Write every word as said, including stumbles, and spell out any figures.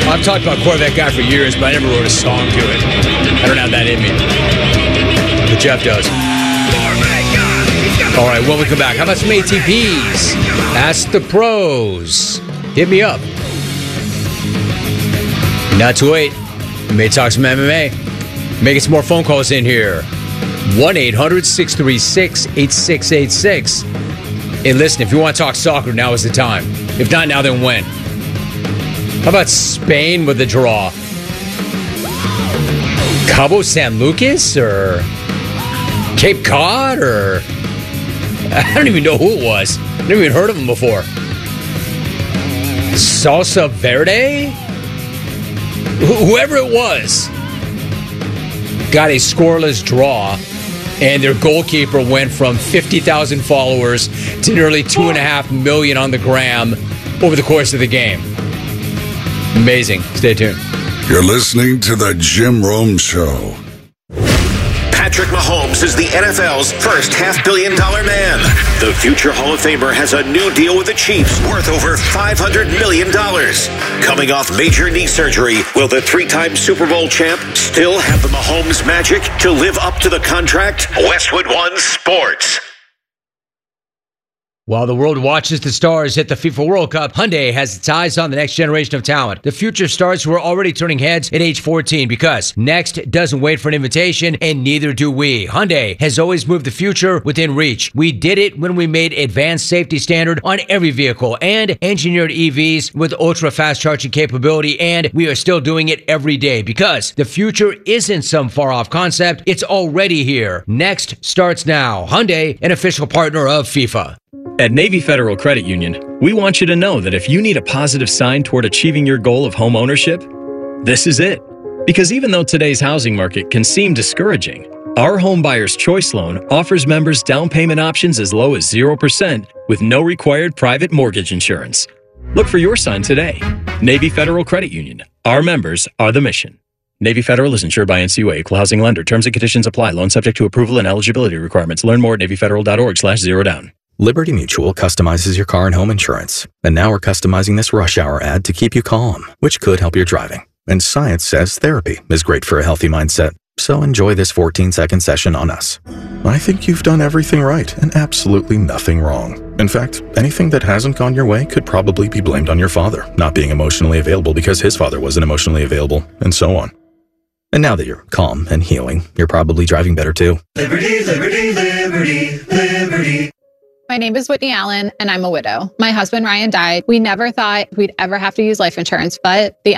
I've talked about Corvette Guy for years, but I never wrote a song to it. I don't have that in me. But Jeff does. All right, when we come back, how about some A T Ps? Ask the pros. Hit me up. Not too late. We may talk some M M A. Making some more phone calls in here. one eight hundred six three six eight six eight six. Hey, listen, if you want to talk soccer, now is the time. If not now, then when? How about Spain with a draw? Cabo San Lucas or Cape Cod or... I don't even know who it was. I never even heard of them before. Salsa Verde? Wh- whoever it was got a scoreless draw, and their goalkeeper went from fifty thousand followers to nearly two point five million on the gram over the course of the game. Amazing. Stay tuned. You're listening to The Jim Rome Show. Patrick Mahomes is the N F L's first half-billion dollar man. The future Hall of Famer has a new deal with the Chiefs worth over five hundred million dollars. Coming off major knee surgery, will the three-time Super Bowl champ still have the Mahomes magic to live up to the contract? Westwood One Sports. While the world watches the stars hit the FIFA World Cup, Hyundai has its eyes on the next generation of talent. The future stars who are already turning heads at age fourteen, because next doesn't wait for an invitation, and neither do we. Hyundai has always moved the future within reach. We did it when we made advanced safety standard on every vehicle and engineered E Vs with ultra-fast charging capability, and we are still doing it every day, because the future isn't some far-off concept. It's already here. Next starts now. Hyundai, an official partner of FIFA. At Navy Federal Credit Union, we want you to know that if you need a positive sign toward achieving your goal of home ownership, this is it. Because even though today's housing market can seem discouraging, our Home Buyer's Choice Loan offers members down payment options as low as zero percent with no required private mortgage insurance. Look for your sign today. Navy Federal Credit Union. Our members are the mission. Navy Federal is insured by N C U A, equal housing lender. Terms and conditions apply. Loan subject to approval and eligibility requirements. Learn more at navyfederal.org slash zero down. Liberty Mutual customizes your car and home insurance. And now we're customizing this rush hour ad to keep you calm, which could help your driving. And science says therapy is great for a healthy mindset. So enjoy this fourteen-second session on us. I think you've done everything right and absolutely nothing wrong. In fact, anything that hasn't gone your way could probably be blamed on your father not being emotionally available because his father wasn't emotionally available, and so on. And now that you're calm and healing, you're probably driving better too. Liberty, liberty, liberty, liberty. My name is Whitney Allen, and I'm a widow. My husband, Ryan, died. We never thought we'd ever have to use life insurance, but the